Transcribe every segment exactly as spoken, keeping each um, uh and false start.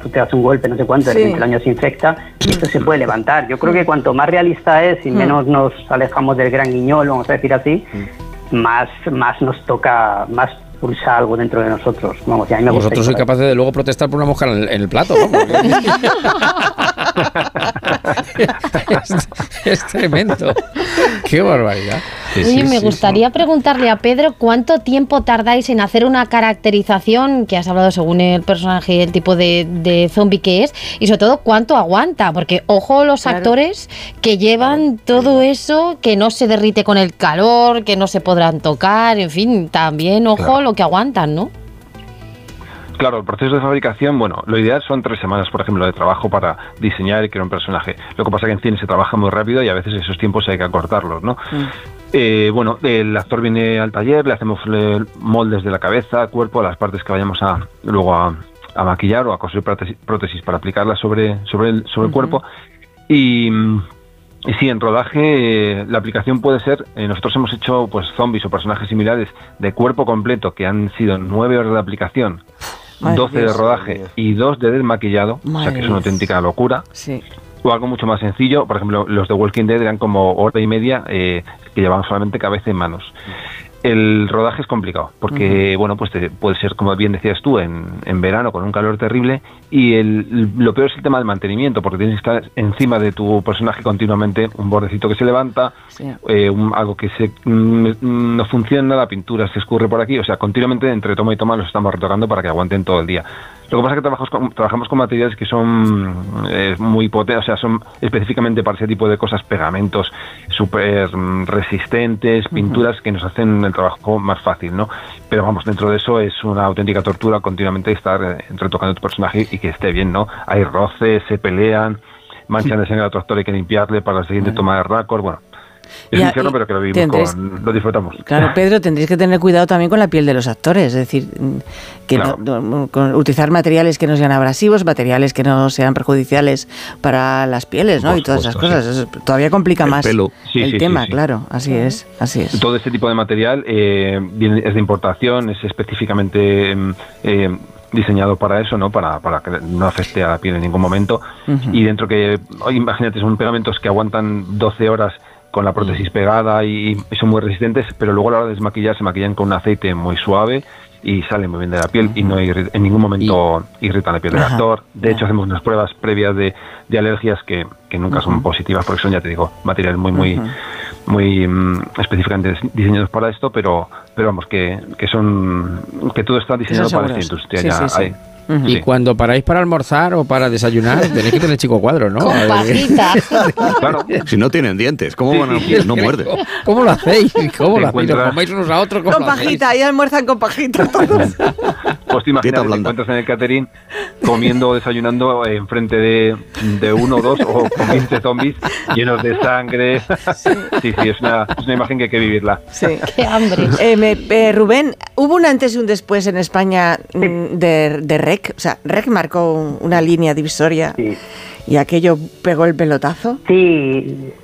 tú te das un golpe, no sé cuánto, de Sí. repente el año se infecta, esto se puede levantar. Yo creo que cuanto más realista es y menos nos alejamos del gran guiñol, vamos a decir así, más, más nos toca, más pulsa algo dentro de nosotros. Vamos, y a mí me gusta. Vosotros sois capaces de luego protestar por una mosca en el, en el plato, ¿no? es, es tremendo. Qué barbaridad. Sí, Oye, sí, me sí, gustaría sí. preguntarle a Pedro cuánto tiempo tardáis en hacer una caracterización, que has hablado según el personaje y el tipo de, de zombie que es, y sobre todo cuánto aguanta, porque ojo los claro. actores que llevan todo eso, que no se derrite con el calor, que no se podrán tocar, en fin, también ojo claro. lo que aguantan, ¿no? Claro, el proceso de fabricación, bueno, lo ideal son tres semanas, por ejemplo, de trabajo para diseñar y crear un personaje. Lo que pasa es que en cine se trabaja muy rápido y a veces esos tiempos hay que acortarlos, ¿no? Mm. Eh, bueno, el actor viene al taller, le hacemos moldes de la cabeza, cuerpo, las partes que vayamos a luego a, a maquillar o a construir prótesis, prótesis para aplicarlas sobre, sobre, el, sobre uh-huh. el cuerpo. Y... Y sí, en rodaje eh, la aplicación puede ser, eh, nosotros hemos hecho pues zombies o personajes similares de cuerpo completo que han sido nueve horas de aplicación, Madre doce Dios, de rodaje Dios. y dos de desmaquillado, Madre o sea que es una auténtica locura. Sí. O algo mucho más sencillo, por ejemplo, los de Walking Dead eran como hora y media eh, que llevaban solamente cabeza y manos. El rodaje es complicado, porque, uh-huh. bueno, pues te, puede ser, como bien decías tú, en, en verano con un calor terrible, y el, lo peor es el tema del mantenimiento, porque tienes que estar encima de tu personaje continuamente, un bordecito que se levanta, sí. eh, un, algo que se mm, no funciona, la pintura se escurre por aquí, o sea, continuamente entre toma y toma los estamos retocando para que aguanten todo el día. Lo que pasa es que trabajamos con, trabajamos con materiales que son eh, muy potentes, o sea, son específicamente para ese tipo de cosas, pegamentos súper resistentes, pinturas uh-huh. que nos hacen el trabajo más fácil, ¿no? Pero vamos, dentro de eso es una auténtica tortura continuamente estar eh, retocando tu personaje y que esté bien, ¿no? Hay roces, se pelean, manchan de sangre al actor, hay que limpiarle para la siguiente uh-huh. toma de récord, bueno. Es un infierno, pero que lo vivimos, tendréis, con, lo disfrutamos. Claro, Pedro, tendréis que tener cuidado también con la piel de los actores, es decir, que claro. no, no, con utilizar materiales que no sean abrasivos, materiales que no sean perjudiciales para las pieles, ¿no? Por y todas supuesto, esas cosas. Sí. Todavía complica el más pelo. Sí, el sí, tema, sí, sí. claro, así es, así es. Todo este tipo de material eh, es de importación, es específicamente... Eh, diseñado para eso, ¿no? Para, para que no afecte a la piel en ningún momento. Uh-huh. Y dentro que, imagínate, son pegamentos que aguantan doce horas con la prótesis pegada y, y son muy resistentes, pero luego a la hora de desmaquillar se maquillan con un aceite muy suave y salen muy bien de la piel uh-huh. y no irri- en ningún momento y... irritan la piel del actor. De hecho, hacemos unas pruebas previas de, de alergias que, que nunca uh-huh. son positivas porque son, ya te digo, materiales muy, muy, uh-huh. muy um, específicamente diseñados para esto, pero, pero vamos, que, que son que todo está diseñado para esta industria. Sí, ya sí, sí. hay. Uh-huh. Y sí. cuando paráis para almorzar o para desayunar, tenéis que tener chico cuadro, ¿no? Con pajita. Claro. Si no tienen dientes, ¿cómo van a, sí, sí, no muerde? ¿Cómo, ¿Cómo lo hacéis? ¿Cómo lo hacéis? ¿Lo coméis unos a otros? Con pajita, y almuerzan con pajita todos. Pues te imaginas que te encuentras en el catering comiendo o desayunando enfrente de, de uno o dos o con veinte zombies llenos de sangre. Sí, sí, sí es, una, es una imagen que hay que vivirla. Sí. Qué hambre. Eh, me, eh, Rubén, ¿hubo un antes y un después en España de, de REC? O sea, REC marcó una línea divisoria sí. y aquello pegó el pelotazo. Sí,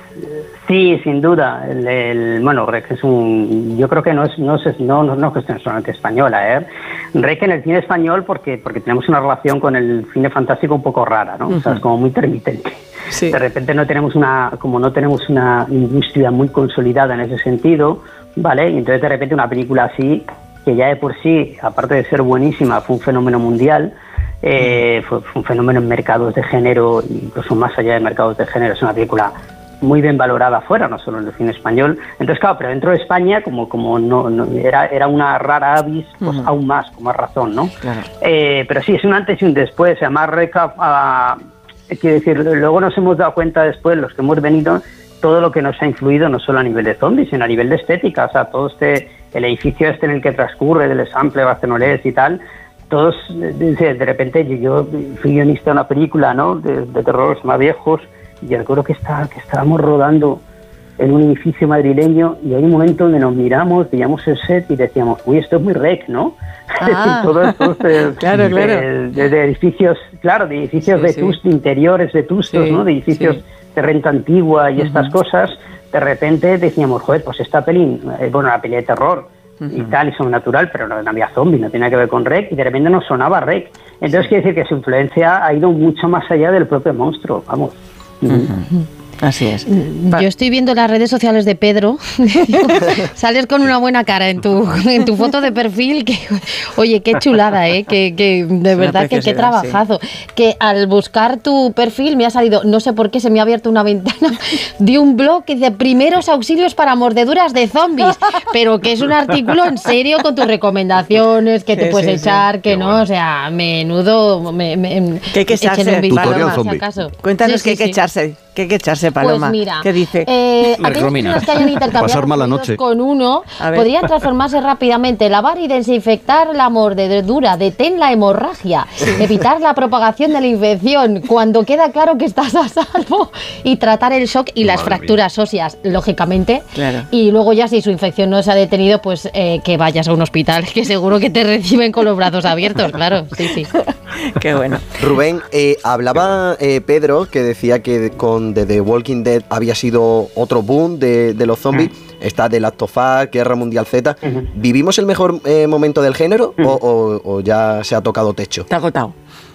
sí, sin duda. El, el, bueno, REC es un, yo creo que no es, no es, no, no, no es cuestión solamente española, ¿eh? REC en el cine español porque, porque tenemos una relación con el cine fantástico un poco rara, ¿no? Uh-huh. O sea, es como muy intermitente. Sí. De repente no tenemos una, como no tenemos una industria muy consolidada en ese sentido, ¿vale? Y entonces de repente una película así, que ya de por sí, aparte de ser buenísima, fue un fenómeno mundial, eh, fue, fue un fenómeno en mercados de género, incluso más allá de mercados de género, es una película muy bien valorada afuera, no solo en el cine español. Entonces, claro, pero dentro de España, como como no, no era era una rara avis, pues uh-huh. aún más, con más razón, ¿no? Claro. Eh, pero sí, es un antes y un después. Además, Reca, uh, quiero decir, luego nos hemos dado cuenta después, los que hemos venido, todo lo que nos ha influido, no solo a nivel de zombies, sino a nivel de estética. O sea, todo este, el edificio este en el que transcurre, del Sample, Barcelonés y tal, todos, de, de repente, yo fui guionista de una película, ¿no?, de, de terror, más viejos, y recuerdo que, está, que estábamos rodando en un edificio madrileño y hay un momento donde nos miramos, veíamos el set y decíamos, uy, esto es muy rec, ¿no? Ah. todo esto de, claro, de, claro. De, de, de edificios, claro, de edificios sí, vetustos, sí. interiores vetustos, sí, ¿no? De edificios sí. de renta antigua y uh-huh. estas cosas, de repente decíamos, joder, pues esta peli, eh, bueno, la peli de terror, uh-huh. y tal, y sobrenatural, pero no, no había zombies, no tenía que ver con R E C, y de repente no sonaba R E C. Entonces sí. quiere decir que su influencia ha ido mucho más allá del propio monstruo, vamos. Uh-huh. Uh-huh. Así es. Yo estoy viendo las redes sociales de Pedro. Sales con una buena cara en tu en tu foto de perfil. Que, oye, qué chulada, ¿eh? Que, que de verdad que qué trabajazo. Sí. Que al buscar tu perfil me ha salido, no sé por qué, se me ha abierto una ventana de un blog que dice primeros auxilios para mordeduras de zombies. Pero que es un artículo en serio con tus recomendaciones que sí, te puedes sí, echar, sí. que qué no, bueno. O sea, menudo. Me, me, que hay que echarse. Tutorial zombie. Cuéntanos sí, qué hay sí, que sí. echarse. ¿Qué hay que echarse, Paloma? Pues mira, ¿qué dice? Eh, aquellas personas que hayan intercambiado mala noche. con uno podrían transformarse rápidamente, lavar y desinfectar la mordedura, detén la hemorragia, sí. evitar la propagación de la infección cuando queda claro que estás a salvo y tratar el shock y las Madre fracturas mía. óseas, lógicamente. Claro. Y luego ya si su infección no se ha detenido, pues eh, que vayas a un hospital, que seguro que te reciben con los brazos abiertos, claro. Sí, sí. Qué bueno. Rubén, eh, hablaba eh, Pedro que decía que con The, The Walking Dead había sido otro boom de, de los zombies. Uh-huh. Está The Last of Us, Guerra Mundial Z. Uh-huh. ¿Vivimos el mejor eh, momento del género uh-huh. o, o, o ya se ha tocado techo? Está agotado.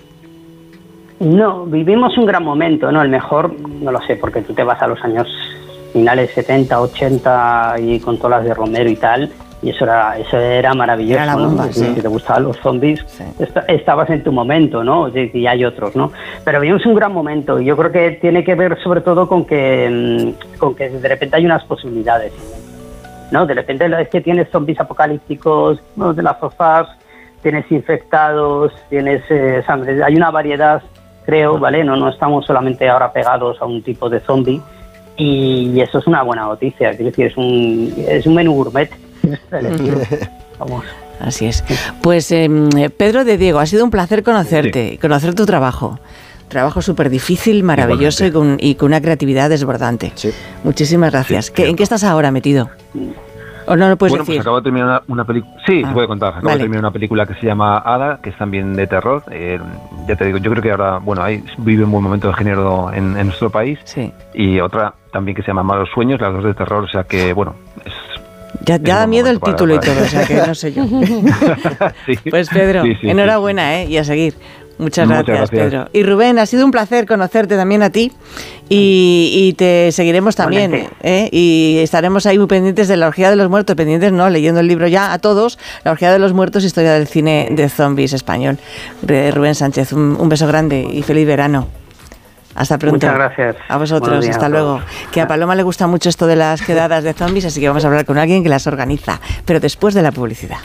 No, vivimos un gran momento, ¿no? El mejor, no lo sé, porque tú te vas a los años finales setenta, ochenta y con todas las de Romero y tal, y eso era eso era maravilloso, era la bomba, ¿no? Sí. Si te gustaban los zombies, sí. est- estabas en tu momento, ¿no? Y hay otros, ¿no? Pero vivimos un gran momento, y yo creo que tiene que ver sobre todo con que, con que de repente hay unas posibilidades, ¿no? De repente es que tienes zombies apocalípticos, ¿no? De las sofás, tienes infectados, tienes eh, sangre, hay una variedad, creo, ¿vale? No, no estamos solamente ahora pegados a un tipo de zombie, y eso es una buena noticia, quiero decir, es un, es un menú gourmet. Vamos. Así es. Pues eh, Pedro de Diego, ha sido un placer conocerte, sí. conocer tu trabajo. Trabajo súper difícil, maravilloso y con, y con una creatividad desbordante. Sí. Muchísimas gracias. Sí, ¿Qué, ¿En qué estás ahora metido? ¿O no lo puedes bueno, decir? Pues acabo de terminar una, una película. Sí, ah, se puede contar. Acabo vale. de terminar una película que se llama Ada, que es también de terror. Eh, ya te digo, yo creo que ahora, bueno, ahí vive un buen momento de género en, en nuestro país. Sí. Y otra también que se llama Malos Sueños, las dos de terror. O sea que, bueno, es. Ya, ya da miedo el para, título para... y todo, o sea que no sé yo. sí. Pues Pedro, sí, sí, enhorabuena, sí. ¿eh? Y a seguir. Muchas gracias, Muchas gracias, Pedro. Y Rubén, ha sido un placer conocerte también a ti y, y te seguiremos también, ¿eh? Y estaremos ahí muy pendientes de la Orgía de los Muertos, pendientes no, leyendo el libro ya a todos, la Orgía de los Muertos, historia del cine de zombies español. Rubén Sánchez, un, un beso grande y feliz verano. Hasta pronto. Muchas gracias. A vosotros, hasta luego. Que a Paloma le gusta mucho esto de las quedadas de zombies, así que vamos a hablar con alguien que las organiza, pero después de la publicidad.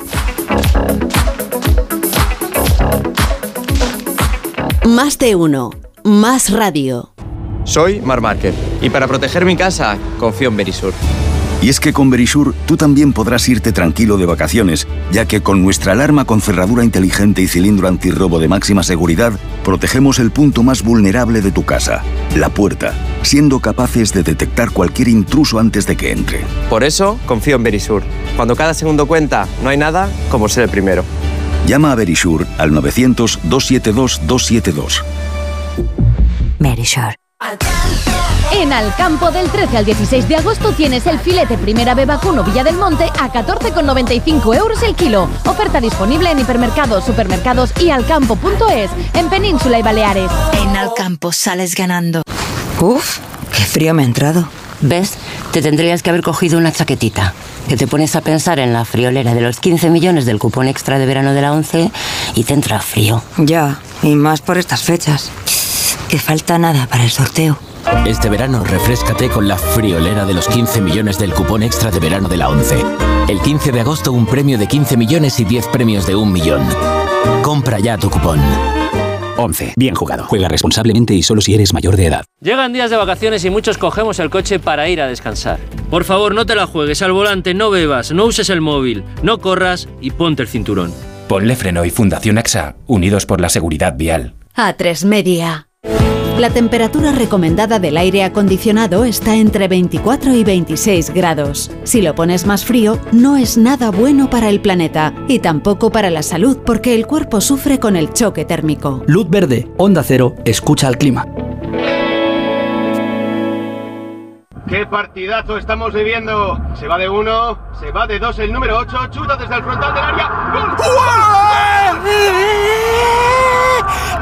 Más de uno, más radio. Soy Mar Márquez y para proteger mi casa confío en Verisur. Y es que con Verisur tú también podrás irte tranquilo de vacaciones, ya que con nuestra alarma con cerradura inteligente y cilindro antirrobo de máxima seguridad, protegemos el punto más vulnerable de tu casa, la puerta, siendo capaces de detectar cualquier intruso antes de que entre. Por eso confío en Verisur. Cuando cada segundo cuenta, no hay nada como ser el primero. Llama a Verisur al novecientos, doscientos setenta y dos, doscientos setenta y dos. Verisur. En Alcampo del trece al dieciséis de agosto tienes el filete Primera B Vacuno Villa del Monte a catorce con noventa y cinco euros el kilo. Oferta disponible en hipermercados, supermercados y alcampo punto es en Península y Baleares. En Alcampo sales ganando. Uf, qué frío me ha entrado. ¿Ves? Te tendrías que haber cogido una chaquetita. Que te pones a pensar en la friolera de los quince millones del cupón extra de verano de la ONCE y te entra frío. Ya, y más por estas fechas. Que falta nada para el sorteo. Este verano refréscate con la friolera de los quince millones del cupón extra de verano de la ONCE. El quince de agosto un premio de quince millones y diez premios de un millón. Compra ya tu cupón. ONCE. Bien jugado. Juega responsablemente y solo si eres mayor de edad. Llegan días de vacaciones y muchos cogemos el coche para ir a descansar. Por favor, no te la juegues al volante, no bebas, no uses el móvil, no corras y ponte el cinturón. Ponle Freno y Fundación A X A, unidos por la seguridad vial. A tres Media. La temperatura recomendada del aire acondicionado está entre veinticuatro y veintiséis grados. Si lo pones más frío, no es nada bueno para el planeta y tampoco para la salud porque el cuerpo sufre con el choque térmico. Luz verde, Onda Cero, escucha al clima. ¡Qué partidazo estamos viviendo! Se va de uno, se va de dos el número ocho, chuta desde el frontal del área. ¡Gol!